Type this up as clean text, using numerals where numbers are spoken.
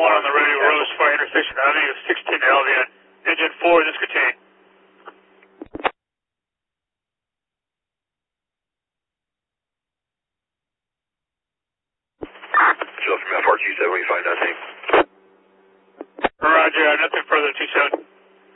on the radio, Rose Fire Intersection Avenue, 16 Albion. Engine 4, discontinue. Show from FRQ 7, we find nothing. Roger, nothing further, 27.